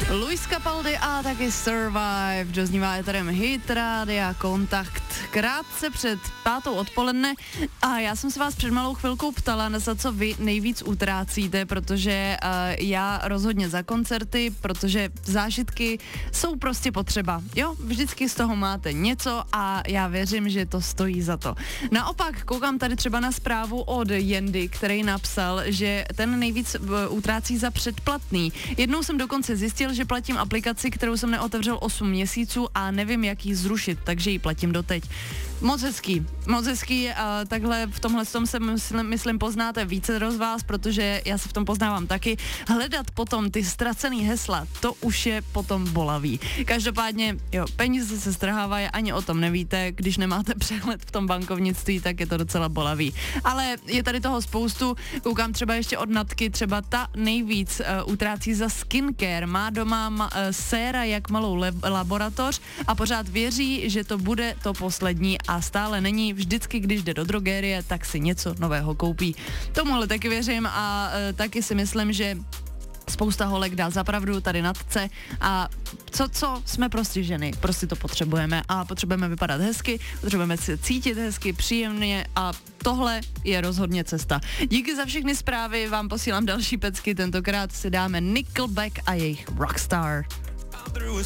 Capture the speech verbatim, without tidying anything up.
Luis Capaldi a taky Survive, doznívá je tady hit Rádia Kontakt. Krátce před pátou odpoledne a já jsem se vás před malou chvilkou ptala, za co vy nejvíc utrácíte, protože uh, já rozhodně za koncerty, protože zážitky jsou prostě potřeba. Jo, vždycky z toho máte něco a já věřím, že to stojí za to. Naopak, koukám tady třeba na zprávu od Jendy, který napsal, že ten nejvíc uh, utrácí za předplatný. Jednou jsem dokonce zjistil, že platím aplikaci, kterou jsem neotevřel osm měsíců a nevím, jak ji zrušit, takže ji platím doteď. Moc hezký, moc hezký a takhle v tomhle tom se myslím, myslím poznáte více z vás, protože já se v tom poznávám taky. Hledat potom ty ztracený hesla, to už je potom bolavý. Každopádně, jo, peníze se strhávají, ani o tom nevíte, když nemáte přehled v tom bankovnictví, tak je to docela bolavý. Ale je tady toho spoustu, koukám třeba ještě od Natky, třeba ta nejvíc uh, utrácí za skincare, má doma ma, uh, séra jak malou le- laboratoř a pořád věří, že to bude to poslední a stále není, vždycky, když jde do drogérie, tak si něco nového koupí. Tomuhle taky věřím a e, taky si myslím, že spousta holek dá zapravdu tady Natce a co, co, jsme prostě ženy, prostě to potřebujeme a potřebujeme vypadat hezky, potřebujeme se cítit hezky, příjemně a tohle je rozhodně cesta. Díky za všechny zprávy, vám posílám další pecky, tentokrát si dáme Nickelback a jejich Rockstar.